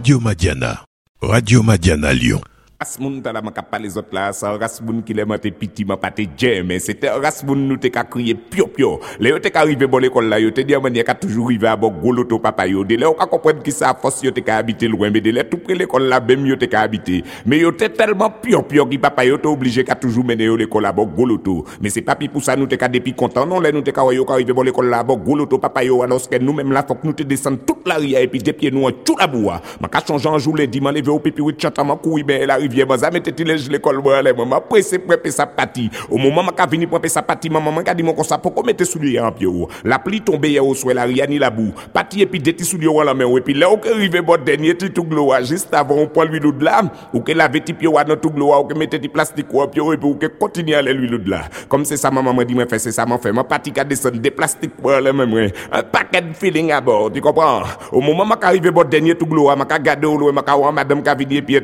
Radio Madiana. Radio Madiana Lyon. Rasmoun t'as la pas les autres là, ça Rasmoun qui les monté piti m'a pas te mais c'était Rasmoun nous t'es qu'à crier pio pio. Léo t'es qu'arrivé bon l'école là, yo t'es dit manière qu'à toujours arrivé à bon goloto papa yo. De là on comprendre qui ça force yo t'es qu'à habiter loin, mais de là tout près l'école là même yo t'es qu'à habiter. Mais yo t'es tellement pio pio qui papa yo t'es obligé qu'à toujours mener yo l'école là bon goloto. Mais c'est pas pour ça nous t'es qu'à depuis content non là nous t'es qu'à yo arrivé bon l'école là bon goloto papa yo alors que nous même là faut que nous te descendre toute la ria et puis des pieds nous en tout la bois. M'a qu'à changer en jour les dimanche lever au pipi oui chantement courir ben la rivière baza mettez l'école moi là maman pressé prêper sa partie au moment m'a ka venir prêper sa partie maman ka dit mon comme ça pourquoi mettre soulier en pied la pluie tombée hier au soir la ria ni la boue partie et puis des petits souliers la main et puis là on arrivé bon dernier petit tout gloire juste avant on prend l'huile de là ou que laver petit pied dans tout gloire ou que mettre du plastique au pied et puis ou que continuer à l'huile de là comme c'est ça maman m'a dit moi faire c'est ça m'a fait ma partie ka descendre des plastiques pour la même un paquet de feeling à bord tu comprends au moment m'a arrivé bon dernier tout gloire m'a ka garder au loin m'a ka voir madame ka venir puis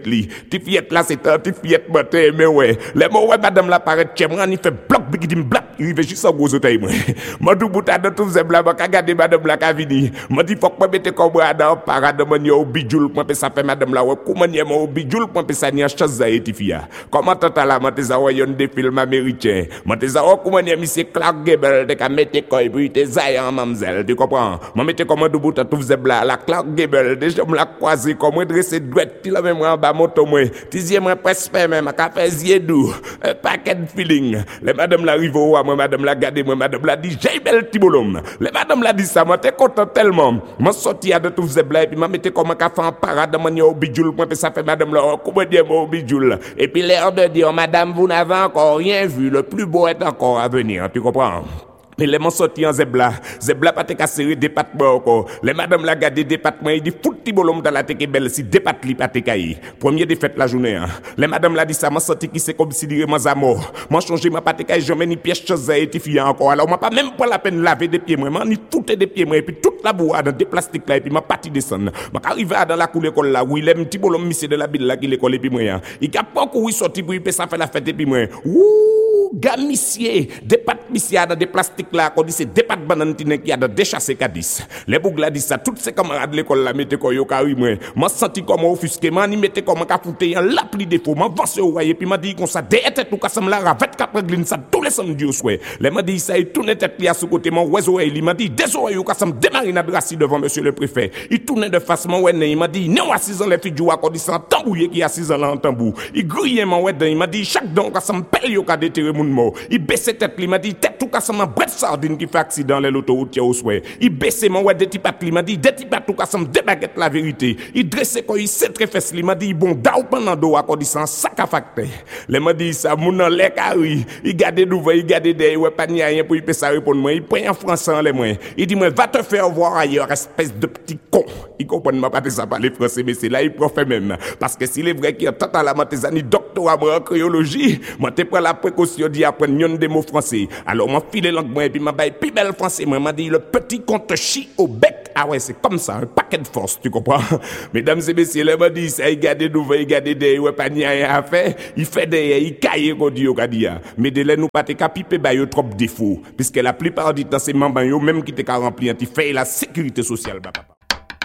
ti fillette là c'est un petit fillette matin mais ouais les mots ouais madame la paraît chemran il fait bloc bigidim black il veut juste en gros otaille moi m'a tout bouta de tout zebla m'a regarder madame la ka venir m'a dit faut que mettre comme dans parade manière au bijou pour ça fait madame la ouais comment nier au bijou pour ça ni chose ça et fia comment tata la m'a ça ouais des films américains m'a ça comment nier monsieur Clark Gable de ka mettre quoi et puis te ça en mamzelle tu comprends m'a mettre comme tout bouta tout zebla la Clark Gable déjà me la croiser comme dresser douette il avait moi en bas moto moi dixième presque même à café doux un paquet de feeling les madame la rive moi madame la garder moi madame la dit j'ai belle tibolom les madame la dit ça moi t'es content tellement m'a sorti à de tout zebla et puis m'a metté comme un café en parade manière au bijoul moi ça fait madame la comment dire au bijoul et puis l'air de dire madame vous n'avez encore rien vu le plus beau est encore à venir tu comprends. Mais les m'ont sorti en zebla pas te casser département encore les madame la garder département il dit fouti bolom dans la teke belle si départ li pas te cailler premier défaite la journée les madame la dit ça m'a sorti qui c'est comme si dire moi à mort m'a changé ma pas te cailler jamais ni pièce chose et ti encore alors m'a pas même pas la peine laver des pieds moi ni fouter des pieds moi et puis toute la boue dans des plastiques là et puis m'a parti descendre m'a arrivé dans la cour l'école là où il aime petit bolom monsieur de la ville là qui l'école et puis moi il a pas courir sorti pour ça fait la fête et puis moi gamissier des pattes missier dans des plastiques là qu'on dit c'est des pattes bananitine qui a de déchassé Cadis les bougla dit ça toutes ces camarades l'école là mettez ko yo kari moi senti comme offusqué man ni mettez comme ka fouté en la pli défaut m'avance au voyer puis m'a dit comme ça des tête tout kasam là 24 glin ça tous les samedis au soir les m'a dit ça il tourne tête à sous côté mon oiseau il m'a dit désolé yo kasam démarrer na brassi devant monsieur le préfet il tourne de face mon ouais il m'a dit non assise les filles joua qu'on dit ça tambouiller qui assise là en tambour il grille mon ouais il m'a dit chaque don kasam pelle yo ka déterrer moun mort il baissait tête il m'a dit tête tout kasam bret sardine qui fait accident les l'autoroute au soir il baissait mon ouais des petits pattes il m'a dit des petits pattes tout kasam des baguettes la vérité il dressait quoi il s'est très fesse il m'a dit bon daou pendant do à dit ça sac à facteur les m'a dit ça moun dans les carré il garder devant il garder derrière ouais pas ni rien pour il peut ça répondre moi il prend en français les moi il dit moi va te faire voir ailleurs espèce de petit con il comprend pas ça parler français mais c'est là il profite même parce que s'il est vrai qu'il y a tant à la matésani doctorat en créologie moi te prend la précaution d'y apprendre yon des mots français alors moi filer langue moi et puis m'a bail plus belle français moi m'a dit le petit compte chi au bec ah ouais c'est comme ça un paquet de force tu comprends mesdames et messieurs les m'a dit ça il garder devant il garder derrière ouais pas ni rien à faire il fait derrière il caille qu'on dit au kadia mais de là nous pas te capiper ba yo trop défaut puisque la plupart du temps c'est maman yo même qui te ka remplir tu fait la sécurité sociale papa.